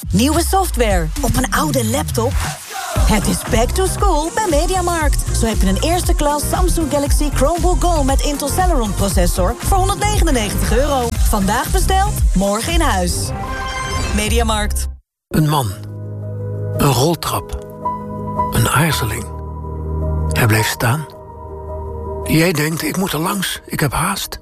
Nieuwe software op een oude laptop? Het is back to school bij Mediamarkt. Zo heb je een eerste klas Samsung Galaxy Chromebook Go met Intel Celeron processor voor €199. Vandaag besteld, morgen in huis. Mediamarkt. Een man. Een roltrap. Een aarzeling. Hij blijft staan. Jij denkt, ik moet er langs, ik heb haast.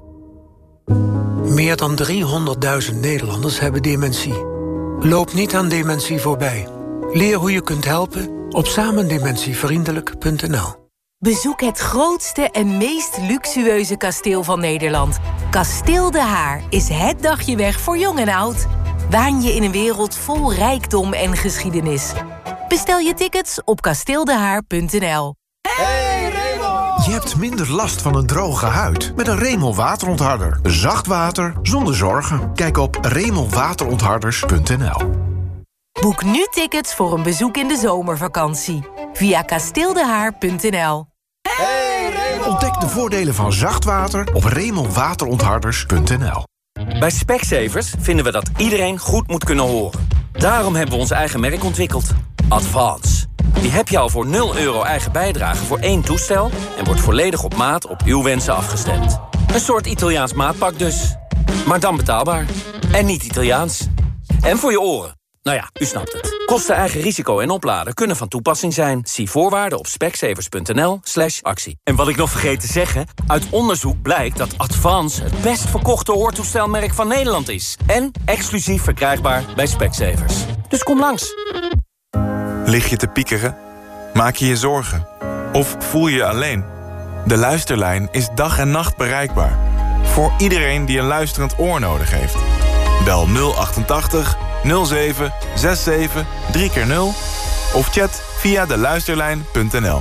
Meer dan 300.000 Nederlanders hebben dementie. Loop niet aan dementie voorbij. Leer hoe je kunt helpen op samendementievriendelijk.nl. Bezoek het grootste en meest luxueuze kasteel van Nederland. Kasteel De Haar is het dagje weg voor jong en oud. Waan je in een wereld vol rijkdom en geschiedenis. Bestel je tickets op kasteeldehaar.nl. Hey Raymond! Je hebt minder last van een droge huid met een Remel waterontharder. Zacht water zonder zorgen. Kijk op remelwaterontharders.nl. Boek nu tickets voor een bezoek in de zomervakantie. Via kasteeldehaar.nl. Hey Raymond! Ontdek de voordelen van zacht water op remelwaterontharders.nl. Bij Specsavers vinden we dat iedereen goed moet kunnen horen. Daarom hebben we ons eigen merk ontwikkeld. Advance. Die heb je al voor €0 eigen bijdrage voor 1 toestel... en wordt volledig op maat op uw wensen afgestemd. Een soort Italiaans maatpak dus. Maar dan betaalbaar. En niet Italiaans. En voor je oren. Nou ja, u snapt het. Kosten, eigen risico en opladen kunnen van toepassing zijn. Zie voorwaarden op specsavers.nl/actie. En wat ik nog vergeet te zeggen... uit onderzoek blijkt dat Advance het best verkochte hoortoestelmerk van Nederland is. En exclusief verkrijgbaar bij Specsavers. Dus kom langs. Lig je te piekeren? Maak je je zorgen? Of voel je je alleen? De Luisterlijn is dag en nacht bereikbaar. Voor iedereen die een luisterend oor nodig heeft. Bel 088 07 67 3x0 of chat via deluisterlijn.nl.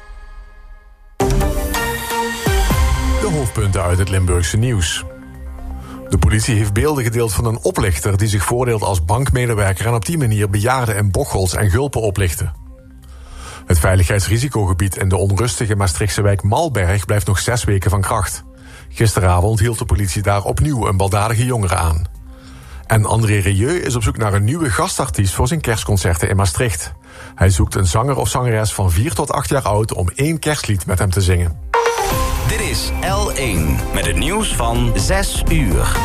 De hoofdpunten uit het Limburgse nieuws. De politie heeft beelden gedeeld van een oplichter die zich voordeelt als bankmedewerker en op die manier bejaarden in Bocholt en Gulpen oplichtte. Het veiligheidsrisicogebied in de onrustige Maastrichtse wijk Malberg blijft nog 6 weken van kracht. Gisteravond hield de politie daar opnieuw een baldadige jongere aan. En André Rieu is op zoek naar een nieuwe gastartiest voor zijn kerstconcerten in Maastricht. Hij zoekt een zanger of zangeres van 4 tot 8 jaar oud om 1 kerstlied met hem te zingen. Dit is L1 met het nieuws van 6 uur.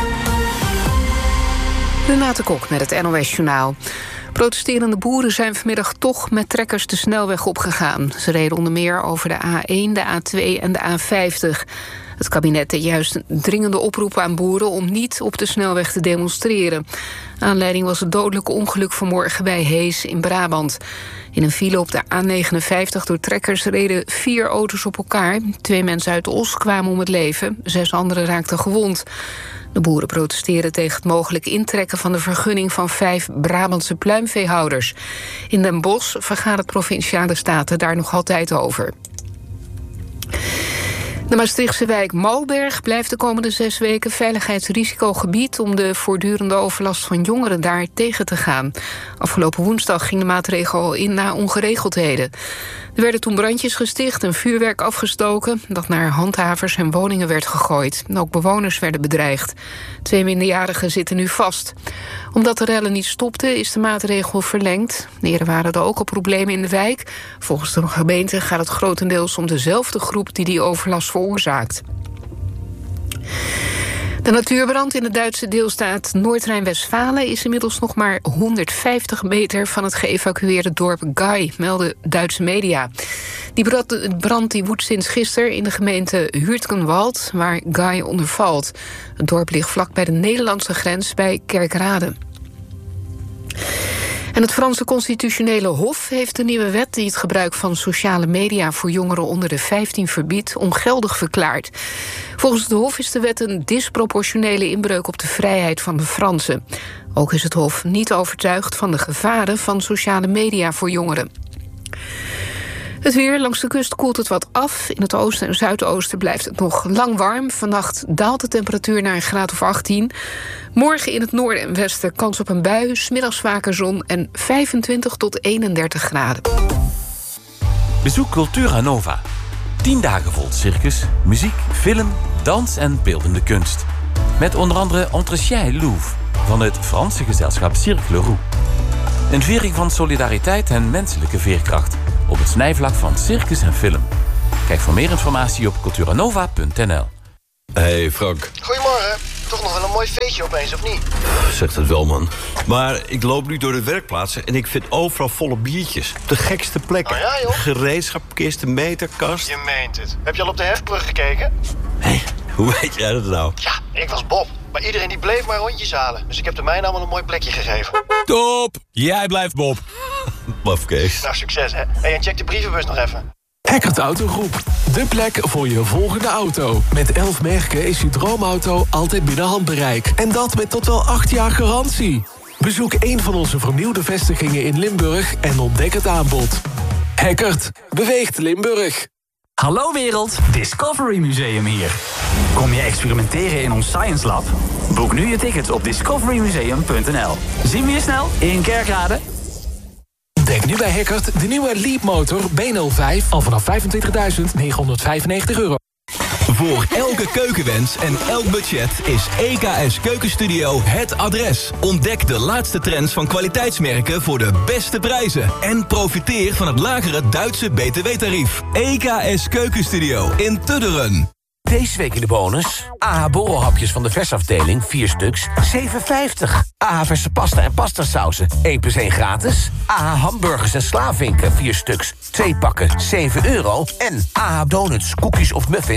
Renate Kok met het NOS Journaal. Protesterende boeren zijn vanmiddag toch met trekkers de snelweg opgegaan. Ze reden onder meer over de A1, de A2 en de A50. Het kabinet deed juist een dringende oproep aan boeren om niet op de snelweg te demonstreren. Aanleiding was het dodelijke ongeluk vanmorgen bij Hees in Brabant. In een file op de A59 door trekkers reden 4 auto's op elkaar. 2 mensen uit Os kwamen om het leven, 6 anderen raakten gewond. De boeren protesteren tegen het mogelijk intrekken van de vergunning van 5 Brabantse pluimveehouders. In Den Bosch vergadert Provinciale Staten daar nog altijd over. De Maastrichtse wijk Malberg blijft de komende 6 weken veiligheidsrisicogebied om de voortdurende overlast van jongeren daar tegen te gaan. Afgelopen woensdag ging de maatregel al in na ongeregeldheden. Er werden toen brandjes gesticht en vuurwerk afgestoken dat naar handhavers en woningen werd gegooid. En ook bewoners werden bedreigd. 2 minderjarigen zitten nu vast. Omdat de rellen niet stopten is de maatregel verlengd. Eerder waren er ook al problemen in de wijk. Volgens de gemeente gaat het grotendeels om dezelfde groep die overlast veroorzaakt. De natuurbrand in de Duitse deelstaat Noord-Rijn-Westfalen is inmiddels nog maar 150 meter van het geëvacueerde dorp Gai, melden Duitse media. Die brand woedt sinds gisteren in de gemeente Hürtgenwald, waar Gai onder valt. Het dorp ligt vlak bij de Nederlandse grens bij Kerkrade. En het Franse Constitutionele Hof heeft een nieuwe wet die het gebruik van sociale media voor jongeren onder de 15 verbiedt ongeldig verklaard. Volgens het Hof is de wet een disproportionele inbreuk op de vrijheid van de Fransen. Ook is het Hof niet overtuigd van de gevaren van sociale media voor jongeren. Het weer, langs de kust koelt het wat af. In het oosten en zuidoosten blijft het nog lang warm. Vannacht daalt de temperatuur naar een graad of 18. Morgen in het noorden en westen kans op een bui. 's Middags vaker zon en 25 tot 31 graden. Bezoek Cultura Nova. 10 dagen vol circus, muziek, film, dans en beeldende kunst. Met onder andere Entretien Louvre van het Franse gezelschap Cirque Leroux. Een viering van solidariteit en menselijke veerkracht. Op het snijvlak van circus en film. Kijk voor meer informatie op culturanova.nl. Hey Frank. Goedemorgen. Toch nog wel een mooi feestje opeens, of niet? Zegt het wel, man. Maar ik loop nu door de werkplaatsen en ik vind overal volle biertjes. De gekste plekken. Oh ja, joh? Gereedschapkisten, meterkast. Je meent het. Heb je al op de hefbrug gekeken? Hé, hoe weet jij dat nou? Ja, ik was Bob. Maar iedereen die bleef maar rondjes halen. Dus ik heb de mijne allemaal een mooi plekje gegeven. Top! Jij blijft Bob. Mafkees. Nou, succes, hè. Hey, en check de brievenbus nog even. Eckert Autogroep. De plek voor je volgende auto. Met 11 merken is je droomauto altijd binnen handbereik. En dat met tot wel 8 jaar garantie. Bezoek een van onze vernieuwde vestigingen in Limburg en ontdek het aanbod. Eckert beweegt Limburg. Hallo wereld, Discovery Museum hier. Kom je experimenteren in ons Science Lab? Boek nu je ticket op discoverymuseum.nl. Zien we je snel in Kerkrade. Ontdek nu bij Eckert de nieuwe Leapmotor B05 al vanaf €25.995. Voor elke keukenwens en elk budget is EKS Keukenstudio het adres. Ontdek de laatste trends van kwaliteitsmerken voor de beste prijzen. En profiteer van het lagere Duitse BTW-tarief. EKS Keukenstudio in Tudderen. Deze week in de bonus. AH borrelhapjes van de versafdeling, 4 stuks, €7,50. AH verse pasta en pastasauzen, 1+1 gratis. AH hamburgers en slavinken, 4 stuks, 2 pakken, €7. En AH donuts, koekjes of muffins